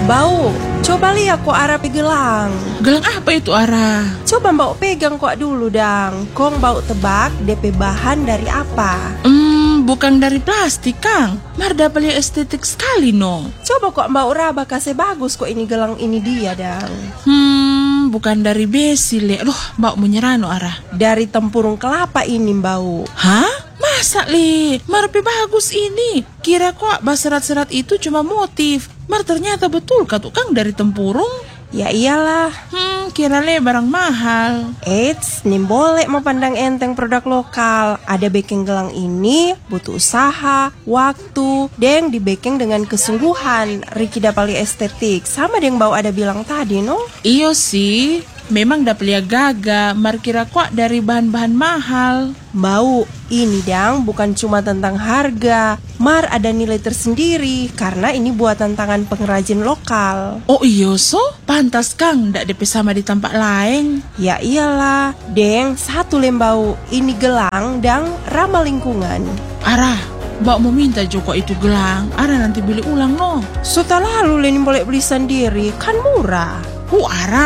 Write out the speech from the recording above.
Bau, coba lihat kok Ara gelang. Gelang apa itu, Ara? Coba Mbak pegang kok dulu dang. Kong bau tebak DP bahan dari apa? Bukan dari plastik, Kang. Marda paling estetik sekali, no. Coba kok Mbak raba kasih bagus kok ini gelang ini dia dang. Bukan dari besi, Le. Loh, Mbak menyerah, no, Ara. Dari tempurung kelapa ini Mbak. Hah? Masa, Le? Marpi bagus ini. Kira kok serat-serat itu cuma motif. Ternyata betul kah tuh, Kang, dari tempurung? Ya iyalah. Kira Le barang mahal. Eits, nih boleh mau pandang enteng produk lokal. Ada backing gelang ini butuh usaha, waktu, deng di backing dengan kesungguhan. Riki dapali estetik, sama deng bau ada bilang tadi, no? Iyo sih, memang dapelia gaga. Kira kok dari bahan-bahan mahal. Bau, ini dang bukan cuma tentang harga. Ada nilai tersendiri karena ini buatan tangan pengrajin lokal. Oh iyo so, pantas Kang ndak depe sama di tempat lain. Ya iyalah, deng satu lembau. Ini gelang dang ramah lingkungan. Ara, Mbak mau minta Joko itu gelang. Ara nanti beli ulang no. Setelah lalu Lenin boleh beli sendiri, kan murah. Ara.